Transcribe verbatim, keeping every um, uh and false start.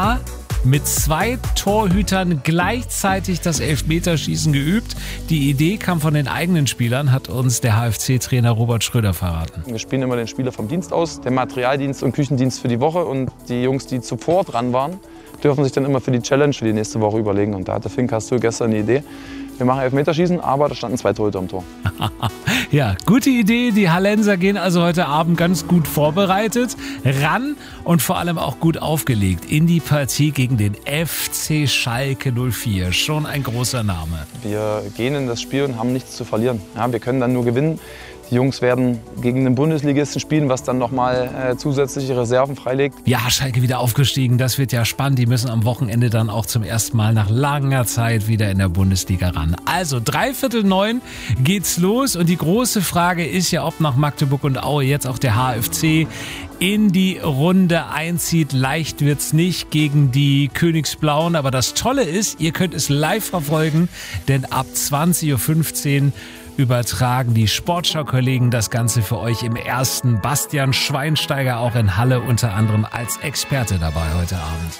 da mit zwei Torhütern gleichzeitig das Elfmeterschießen geübt. Die Idee kam von den eigenen Spielern, hat uns der H F C-Trainer Robert Schröder verraten. Wir spielen immer den Spieler vom Dienst aus, den Materialdienst und Küchendienst für die Woche. Und die Jungs, die zuvor dran waren, dürfen sich dann immer für die Challenge für die nächste Woche überlegen. Und da hatte Fink Castul gestern eine Idee. Wir machen Elfmeterschießen, aber da standen zwei Torhüter im Tor. Ja, gute Idee. Die Hallenser gehen also heute Abend ganz gut vorbereitet ran und vor allem auch gut aufgelegt in die Partie gegen den F C Schalke null vier. Schon ein großer Name. Wir gehen in das Spiel und haben nichts zu verlieren. Ja, wir können dann nur gewinnen. Die Jungs werden gegen den Bundesligisten spielen, was dann nochmal äh, zusätzliche Reserven freilegt. Ja, Schalke wieder aufgestiegen, das wird ja spannend. Die müssen am Wochenende dann auch zum ersten Mal nach langer Zeit wieder in der Bundesliga ran. Also dreiviertel neun geht's los und die große Frage ist ja, ob nach Magdeburg und Aue jetzt auch der H F C in die Runde einzieht. Leicht wird's nicht gegen die Königsblauen, aber das Tolle ist, ihr könnt es live verfolgen, denn ab zwanzig Uhr fünfzehn übertragen die Sportschau-Kollegen das Ganze für euch im Ersten. Bastian Schweinsteiger auch in Halle unter anderem als Experte dabei heute Abend.